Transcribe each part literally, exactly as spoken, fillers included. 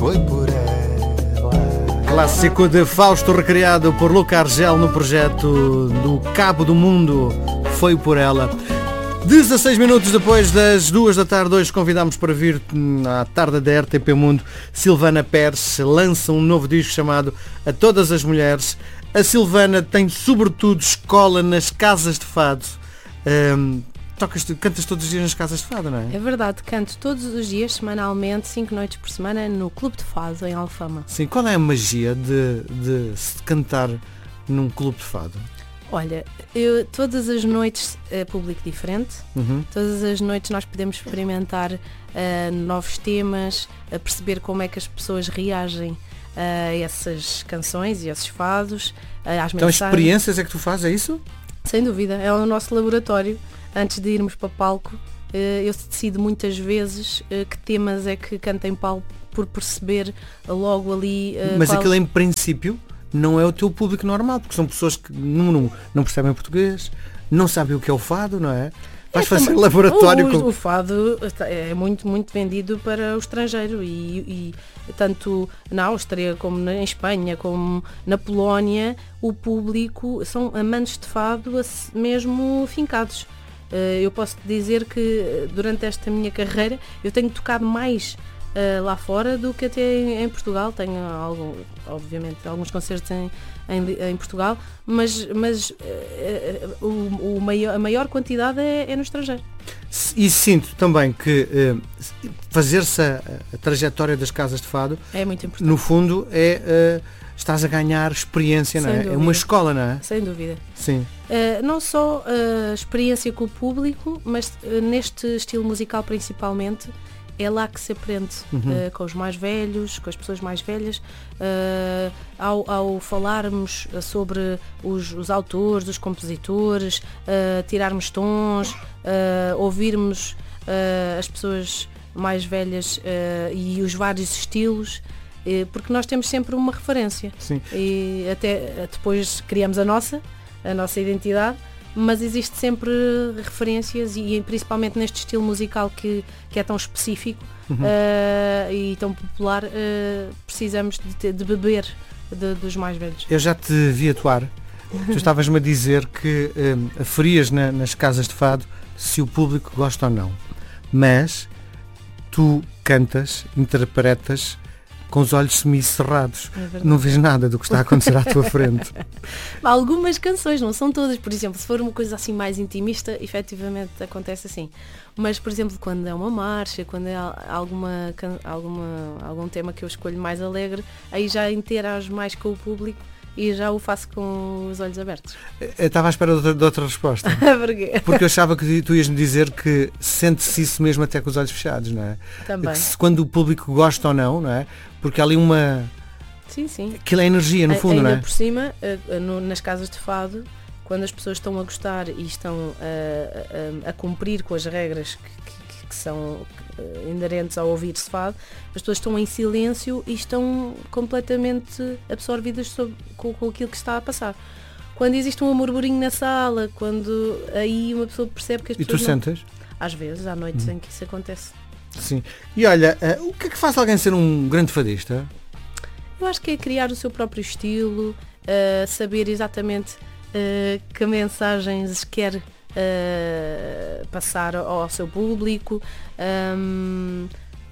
foi por ela. Clássico de Fausto recriado por Luca Argel no projeto do Cabo do Mundo, Foi por Ela. dezasseis minutos depois das duas da tarde, hoje convidámos para vir à tarde da R T P Mundo Silvana Pérez, lança um novo disco chamado A Todas as Mulheres. A Silvana tem sobretudo escola nas casas de fado. Um, tocas, cantas todos os dias nas casas de fado, não é? É verdade, canto todos os dias, semanalmente, cinco noites por semana, no Clube de Fado, em Alfama. Sim, qual é a magia de, de se cantar num clube de fado? Olha, eu, todas as noites é público diferente, Uhum. todas as noites nós podemos experimentar uh, novos temas, a perceber como é que as pessoas reagem a essas canções e esses fados, uh, às Então mensagens. experiências é que tu fazes, é isso? Sem dúvida, é o nosso laboratório. Antes de irmos para palco, uh, eu decido muitas vezes uh, que temas é que canto em palco, por perceber logo ali... Uh, Mas qual... aquilo em princípio não é o teu público normal, porque são pessoas que não, não, não percebem português, não sabem o que é o fado, não é? Vais É, fazer também- laboratório o, com... o fado é muito, muito vendido para o estrangeiro e, e tanto na Áustria como na, em Espanha, como na Polónia, o público são amantes de fado ass- mesmo fincados. Eh, Eu posso dizer que eh, durante esta minha carreira eu tenho tocado mais eh, lá fora do que até em, em Portugal. Tenho algum, obviamente alguns concertos em, em, Li- em Portugal, mas, mas eh, eh, o, o maior, a maior quantidade é, é no estrangeiro. E sinto também que eh, fazer-se a, a trajetória das casas de fado, É muito importante. no fundo, é eh, estás a ganhar experiência, não Sem é? É dúvida. uma escola, não é? Sem dúvida. Sim. Uh, não só a experiência com o público, mas uh, neste estilo musical principalmente, é lá que se aprende, Uhum. uh, com os mais velhos, com as pessoas mais velhas, uh, ao, ao falarmos uh, sobre os, os autores, os compositores, uh, tirarmos tons, uh, ouvirmos uh, as pessoas mais velhas uh, e os vários estilos, uh, porque nós temos sempre uma referência. Sim. E até depois criamos a nossa, a nossa identidade, mas existe sempre referências e principalmente neste estilo musical que, que é tão específico Uhum. uh, e tão popular, uh, precisamos de, ter- de beber de- dos mais velhos. Eu já te vi atuar. Tu estavas-me a dizer que eh, aferias na- nas casas de fado se o público gosta ou não. Mas tu cantas, interpretas com os olhos semicerrados. É verdade. Não vês nada do que está a acontecer à tua frente. Há algumas canções, não são todas, por exemplo, se for uma coisa assim mais intimista, efetivamente acontece assim. Mas, por exemplo, quando é uma marcha, quando é al- alguma, can- alguma, algum tema que eu escolho mais alegre, aí já interajo mais com o público e já o faço com os olhos abertos. Eu estava à espera de outra, de outra resposta. Porque Porque eu achava que tu ias-me dizer que sente-se isso mesmo até com os olhos fechados, não é? também. Que se- quando o público gosta ou não, não é? Porque há ali uma... Sim, sim. Aquilo é energia, no A- fundo, Ainda não é? por cima, eh, eh, no- nas casas de fado, quando as pessoas estão a gostar e estão a, a- a cumprir com as regras que, que- que são eh, inerentes ao ouvir-se fado, as pessoas estão em silêncio e estão completamente absorvidas sob- com, com aquilo que está a passar. Quando existe um murmurinho na sala, quando aí uma pessoa percebe que as E tu pessoas não... sentas? Às vezes, há noites em que isso acontece. Sim. E olha, eh, o que é que faz alguém ser um grande fadista? Eu acho que é criar o seu próprio estilo, uh, saber exatamente uh, que mensagens quer uh, passar ao, ao seu público, um,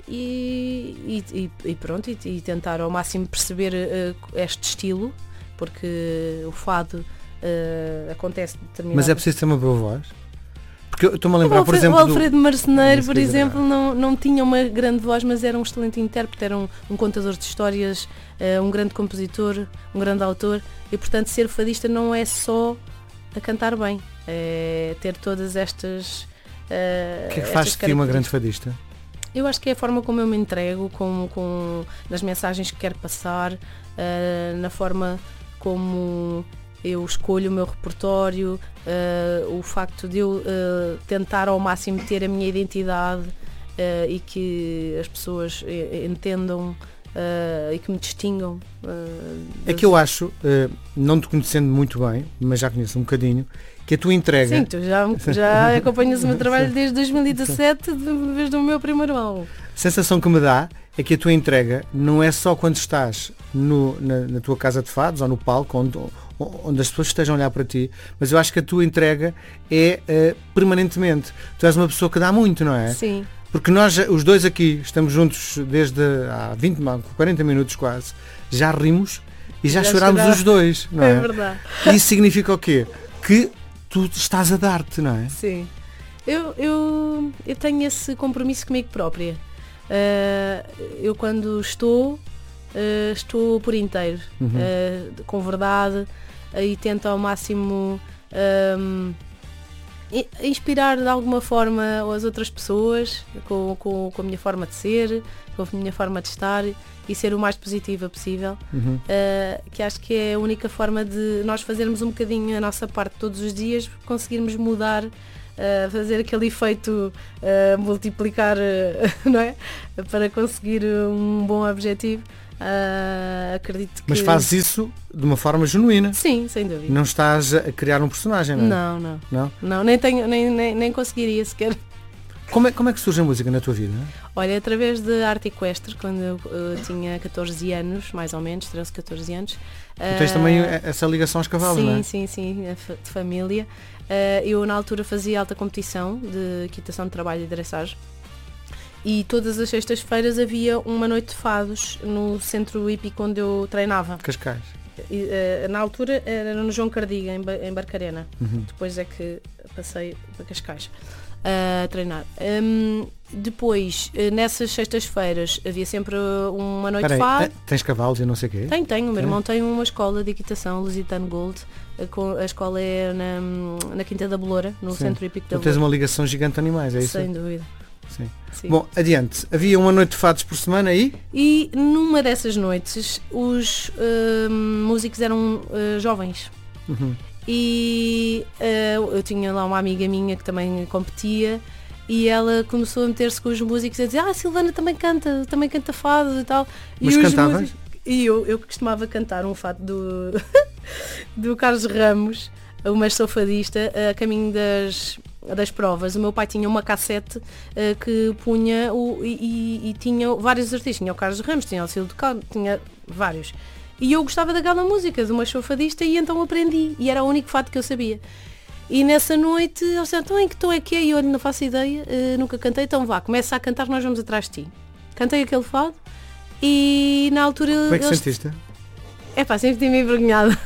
e, e- e pronto, e, e tentar ao máximo perceber uh, este estilo, porque o fado uh, acontece determinado. Mas é preciso ter uma boa voz? Porque eu estou-me a O lembrar, por Alfredo, exemplo, o Alfredo Marceneiro, Isso por que eu ia dizer exemplo, não, não tinha uma grande voz, mas era um excelente intérprete, era um, um contador de histórias, eh, um grande compositor, um grande autor, e portanto ser fadista não é só a cantar bem, é ter todas estas... eh, o que é que estas faz de ti uma grande características. fadista? Eu acho que é a forma como eu me entrego, com, com, nas mensagens que quero passar, eh, na forma como eu escolho o meu repertório, eh, o facto de eu eh, tentar ao máximo ter a minha identidade, eh, e que as pessoas eh, entendam, eh, e que me distingam. eh, É das- que eu acho, eh, não te conhecendo muito bem, mas já conheço um bocadinho, que a tua entrega... Sim, tu já, já acompanhas o meu trabalho desde dois mil e dezassete, desde o meu primeiro álbum. A sensação que me dá é que a tua entrega não é só quando estás no, na, na tua casa de fados ou no palco, onde, onde as pessoas estejam a olhar para ti, mas eu acho que a tua entrega é uh, permanentemente. Tu és uma pessoa que dá muito, não é? Sim. Porque nós, os dois aqui, estamos juntos desde há vinte, quarenta minutos quase, já rimos e já, já chorámos chorar. Os dois, não é? É verdade. Isso significa o quê? Que tu estás a dar-te, não é? Sim. Eu, eu, eu tenho esse compromisso comigo própria. Uh, eu quando estou, uh, estou por inteiro, uhum. uh, com verdade, uh, e tento ao máximo um, inspirar de alguma forma as outras pessoas com, com, com a minha forma de ser, com a minha forma de estar e ser o mais positiva possível, uhum. uh, que acho que é a única forma de nós fazermos um bocadinho a nossa parte todos os dias, conseguirmos mudar, uh, fazer aquele efeito, uh, multiplicar, uh, não é? Para conseguir um bom objetivo. Uh, acredito que... Mas fazes isso de uma forma genuína. Sim, sem dúvida. Não estás a criar um personagem, não é? Não, não. Não, não nem, tenho, nem, nem, nem conseguiria sequer. Como é, como é que surge a música na tua vida? Olha, através de arte equestre, quando eu, eu tinha catorze anos, mais ou menos, treze, catorze anos. Tu tens uh, também essa ligação aos cavalos, sim, não é? Sim, sim, sim, de família. Uh, eu na altura fazia alta competição de equitação de trabalho e dressagem. E todas as sextas-feiras havia uma noite de fados no centro hípico onde eu treinava. Cascais. E, uh, na altura era no João Cardiga, em, ba em Barcarena. Uhum. Depois é que passei para Cascais a treinar. Um, depois, nessas sextas-feiras, havia sempre uma noite de fado. Tens cavalos e não sei o quê? Tenho, tenho. O meu irmão tem uma escola de equitação, Lusitano Gold. A, a escola é na, na Quinta da Beloura, no Sim. centro hípico da Beloura. Tu tens uma ligação gigante de animais, é isso? Sem dúvida. Sim. Sim. Bom, adiante. Havia uma noite de fados por semana aí? E numa dessas noites, os uh, músicos eram uh, jovens. Uhum. E uh, eu tinha lá uma amiga minha que também competia e ela começou a meter-se com os músicos a dizer: ah, a Silvana também canta, também canta fado e tal. Mas e cantavas? Músicos... E eu, eu costumava cantar um fado do, do Carlos Ramos, o mais sofadista, a caminho das, das provas. O meu pai tinha uma cassete uh, que punha o, e, e, e tinha vários artistas. Tinha o Carlos Ramos, tinha o Cílio do Cal, tinha vários. E eu gostava daquela música, de uma chofadista, e então aprendi. E era o único fado que eu sabia. E nessa noite, eu disse: então em que tom é que é? E eu não faço ideia, uh, nunca cantei, então vá, começa a cantar, nós vamos atrás de ti. Cantei aquele fado e na altura... Como é que eles... sentiste? É pá, sempre tive envergonhada.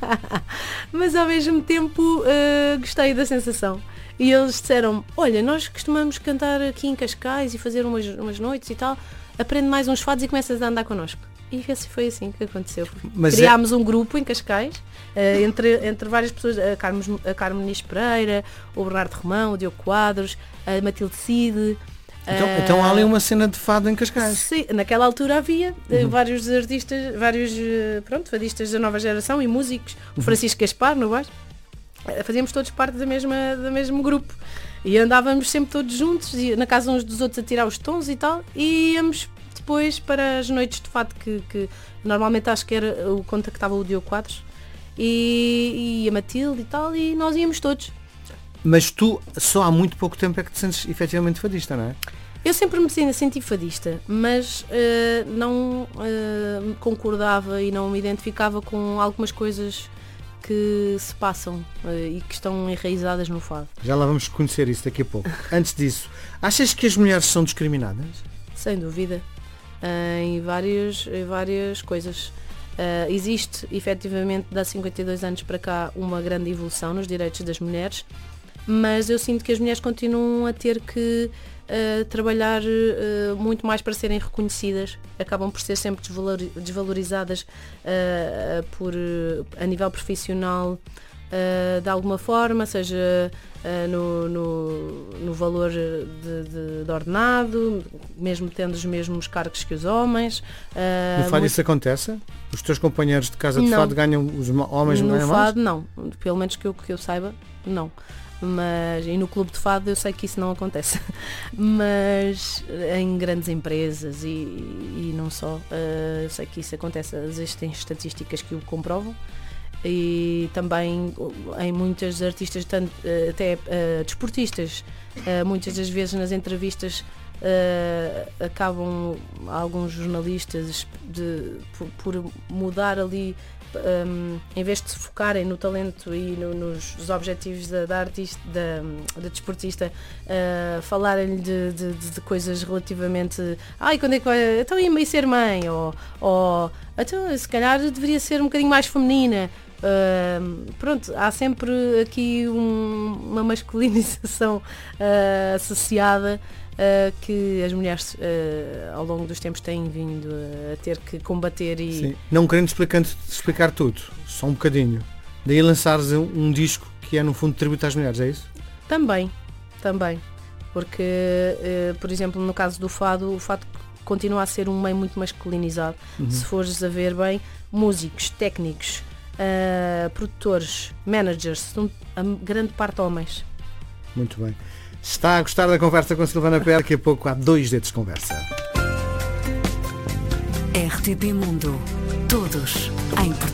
Mas ao mesmo tempo uh, gostei da sensação. E eles disseram: olha, nós costumamos cantar aqui em Cascais e fazer umas, umas noites e tal, aprende mais uns fados e começas a andar connosco. E foi assim que aconteceu. Mas criámos é... um grupo em Cascais, uh, entre, entre várias pessoas, a Carmen, a Carmen Nis Pereira, o Bernardo Romão, o Diogo Quadros, a Matilde Cide. Então, uh, então há ali uma cena de fado em Cascais. Sim, naquela altura havia uhum. uh, vários artistas, vários uh, pronto, fadistas da nova geração e músicos, o Francisco Gaspar no baixo. Uh, fazíamos todos parte da mesma, do mesmo grupo. E andávamos sempre todos juntos, e na casa uns dos outros a tirar os tons e tal, e íamos depois para as noites de fado que, que normalmente acho que era o contactava o Diogo Quadros e, e a Matilde e tal, e nós íamos todos. Mas tu só há muito pouco tempo é que te sentes efetivamente fadista, não é? Eu sempre me senti fadista, mas uh, não uh, concordava e não me identificava com algumas coisas que se passam uh, e que estão enraizadas no fado. Já lá vamos conhecer isso daqui a pouco. Antes disso, achas que as mulheres são discriminadas? Sem dúvida. Uh, em, várias, em várias coisas. Uh, existe, efetivamente, de há cinquenta e dois anos para cá, uma grande evolução nos direitos das mulheres, mas eu sinto que as mulheres continuam a ter que uh, trabalhar uh, muito mais para serem reconhecidas. Acabam por ser sempre desvalorizadas uh, por, uh, a nível profissional, uh, de alguma forma, seja Uh, no, no, no valor de, de, de ordenado, mesmo tendo os mesmos cargos que os homens. Uh, no fado muito... isso acontece? Os teus companheiros de casa de não. fado ganham, os homens no ganham fado mais? Não, pelo menos que eu, que eu saiba, não. Mas, e no clube de fado eu sei que isso não acontece. Mas em grandes empresas e, e não só, uh, eu sei que isso acontece, existem estatísticas que o comprovam. e também em muitas artistas, tanto, até uh, desportistas, uh, muitas das vezes nas entrevistas uh, acabam alguns jornalistas de, por, por mudar ali, um, em vez de se focarem no talento e no, nos, nos objetivos da, da artista, da, da desportista, uh, falarem-lhe de, de, de coisas relativamente, ai, quando é que vai, então ia ser mãe, ou, ou então se calhar deveria ser um bocadinho mais feminina. Uh, pronto, há sempre aqui um, uma masculinização uh, associada uh, que as mulheres uh, ao longo dos tempos têm vindo a ter que combater e... Sim. Não querendo explicar, explicar tudo, só um bocadinho. Daí lançares um, um disco que é no fundo tributo às mulheres, é isso? Também, também. Porque, uh, por exemplo, no caso do fado, o fado continua a ser um meio muito masculinizado. Uhum. Se fores a ver bem, músicos, técnicos, Uh, produtores, managers, são a grande parte homens. Muito bem. Está a gostar da conversa com Silvana Pera? Daqui a pouco há dois dedos de conversa. R T P Mundo. Todos em português.